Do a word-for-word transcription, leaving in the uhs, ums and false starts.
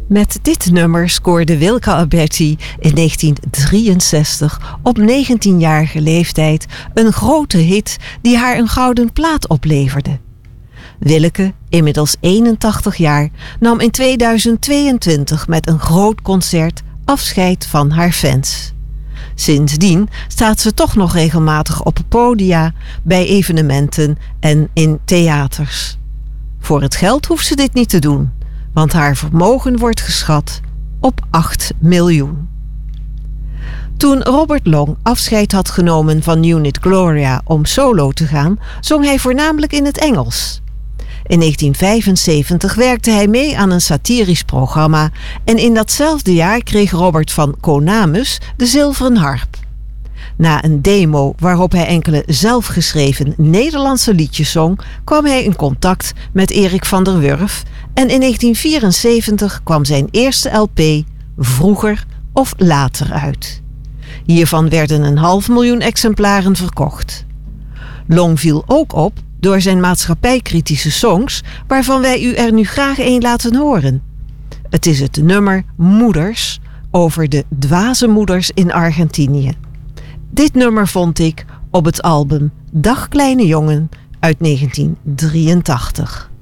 Met dit nummer scoorde Wilke Alberti in negentien drieënzestig op negentienjarige leeftijd een grote hit die haar een gouden plaat opleverde. Willeke, inmiddels eenentachtig jaar, nam in tweeduizend tweeëntwintig met een groot concert afscheid van haar fans. Sindsdien staat ze toch nog regelmatig op podia, bij evenementen en in theaters. Voor het geld hoeft ze dit niet te doen, want haar vermogen wordt geschat op acht miljoen. Toen Robert Long afscheid had genomen van Unit Gloria om solo te gaan, zong hij voornamelijk in het Engels. In negentien vijfenzeventig werkte hij mee aan een satirisch programma en in datzelfde jaar kreeg Robert van Konamus de zilveren harp. Na een demo waarop hij enkele zelfgeschreven Nederlandse liedjes zong, kwam hij in contact met Erik van der Wurf en in negentien vierenzeventig kwam zijn eerste L P Vroeger of Later uit. Hiervan werden een half miljoen exemplaren verkocht. Long viel ook op door zijn maatschappijkritische songs, waarvan wij u er nu graag een laten horen. Het is het nummer Moeders over de dwaze moeders in Argentinië. Dit nummer vond ik op het album Dag Kleine Jongen uit negentien drieëntachtig.